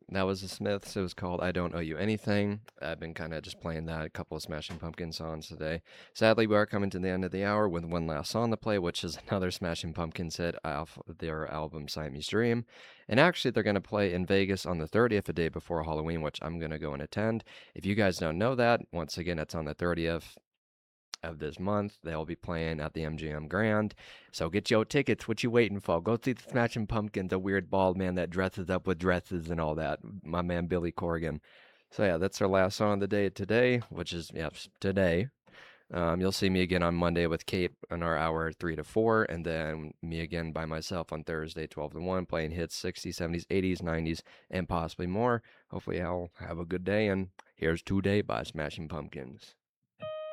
That was the Smiths. It was called I Don't Owe You Anything. I've been kind of just playing that, a couple of Smashing Pumpkins songs today. Sadly, we are coming to the end of the hour with one last song to play, which is another Smashing Pumpkins hit off their album Siamese Dream. And actually, they're going to play in Vegas on the 30th, a day before Halloween, which I'm going to go and attend. If you guys don't know that, once again, it's on the 30th of this month. They'll be playing at the MGM Grand. So get your tickets. What you waiting for? Go see the Smashing Pumpkins, a weird bald man that dresses up with dresses and all that. My man Billy Corgan. So yeah, that's our last song of the day today, which is today. You'll see me again on Monday with Kate on our hour 3 to 4, and then me again by myself on Thursday 12 to 1, playing hits 60s, 70s, 80s, 90s, and possibly more. Hopefully, I'll have a good day. And here's Today by Smashing Pumpkins.